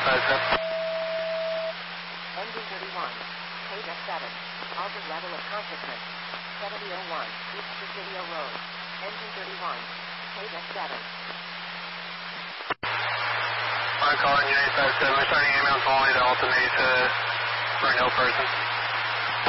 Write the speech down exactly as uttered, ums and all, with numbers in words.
five seven. Engine thirty-one, Page seven, altered level of consciousness, seventy oh one, East Presidio Road. Engine thirty-one, Page seven. I'm calling you eight five seven, returning ambulance only to Alta Mesa for no person.